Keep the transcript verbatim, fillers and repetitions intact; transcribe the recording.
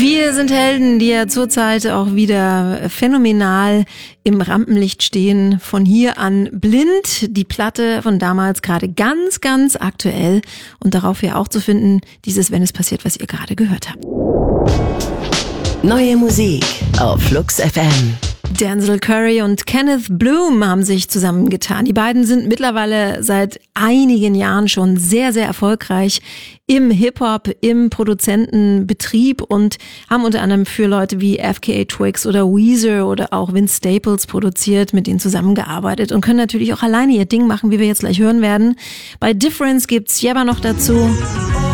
Wir sind Helden, die ja zurzeit auch wieder phänomenal im Rampenlicht stehen. Von hier an blind, die Platte von damals gerade ganz, ganz aktuell und darauf ja auch zu finden, dieses Wenn es passiert, was ihr gerade gehört habt. Neue Musik auf Flux F M. Denzel Curry und Kenneth Bloom haben sich zusammengetan. Die beiden sind mittlerweile seit einigen Jahren schon sehr, sehr erfolgreich im Hip-Hop, im Produzentenbetrieb und haben unter anderem für Leute wie F K A Twigs oder Weezer oder auch Vince Staples produziert, mit denen zusammengearbeitet und können natürlich auch alleine ihr Ding machen, wie wir jetzt gleich hören werden. Bei Difference gibt's Jebba noch dazu.